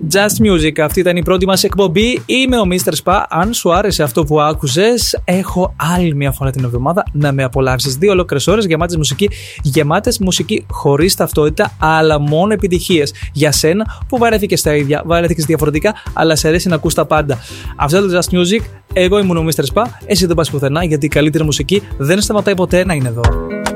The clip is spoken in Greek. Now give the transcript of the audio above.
Just Music. Αυτή ήταν η πρώτη μας εκπομπή. Είμαι ο Mr. Spa. Αν σου άρεσε αυτό που άκουσες, έχω άλλη μια φορά την εβδομάδα να με απολαύσεις. 2 ολόκληρες ώρες γεμάτες μουσική χωρίς ταυτότητα, αλλά μόνο επιτυχίες. Για σένα που βαρέθηκες τα ίδια, βαρέθηκες διαφορετικά, αλλά σε αρέσει να ακούς τα πάντα. Αυτό είναι το Just Music. Εγώ ήμουν ο Mr. Spa. Εσύ δεν πας πουθενά, γιατί η καλύτερη μουσική δεν σταματάει ποτέ να είναι εδώ.